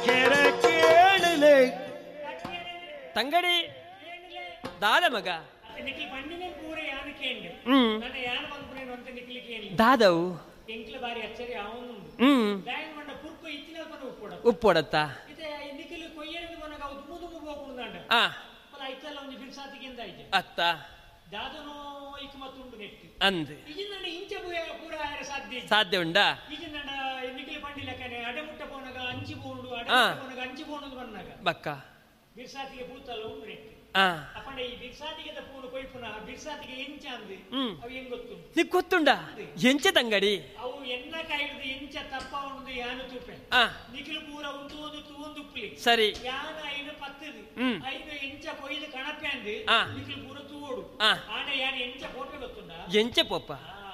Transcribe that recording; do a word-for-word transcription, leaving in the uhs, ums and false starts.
ತಂಗಡಿ ದಾದ ಮಗ ದಾದವು ಉಪ್ಪೊಡತ್ತ ಅತ್ತ ಅಂದ್ ಸಾಧ್ಯ ಉಂಡಾ ಬಕ್ಕ ಗೊತ್ತುಂಡ ಎಂಚ ತಂಗಡಿ ಸರಿ ಎಂಚ ಪೊಪ್ಪ